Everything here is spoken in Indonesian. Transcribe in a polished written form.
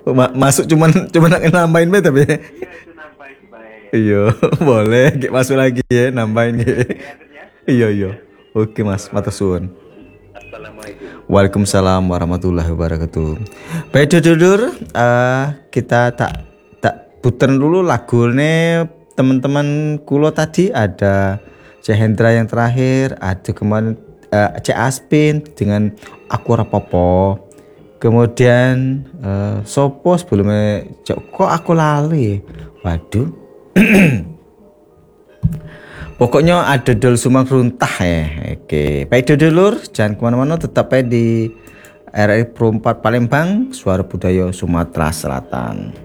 Masuk cuman nambahin be tapi. Iya itu nambahin baik. Iya, boleh. Masuk lagi ya, nambahin ya. Iya, iya. Oke, Mas. Matur suwun. Assalamualaikum. Waalaikumsalam warahmatullahi wabarakatuh. Baik dulur, kita tak puterin dulu lagune teman-teman kulo tadi ada Cek Hendra yang terakhir, ada kemarin Cek Aspin dengan Aku Rapopo. Kemudian sopo sebelumnya kok aku lali. Waduh. Pokoknya ada dol sumang runtah ya. Oke, baik dulur, jangan kemana-mana, tetap di RRI Pro 4 Palembang, Suara Budaya Sumatera Selatan.